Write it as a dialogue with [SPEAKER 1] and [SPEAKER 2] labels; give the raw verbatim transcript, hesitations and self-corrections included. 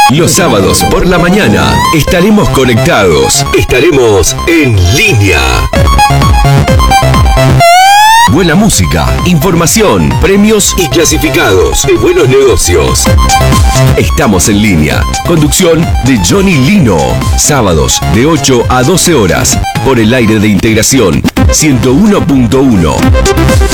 [SPEAKER 1] Los sábados por la mañana estaremos conectados. Estaremos en línea. Buena música, información, premios y clasificados de buenos negocios. Estamos en línea. Conducción de Johnny Lino. Sábados de ocho a doce horas por el aire de Integración ciento uno punto uno.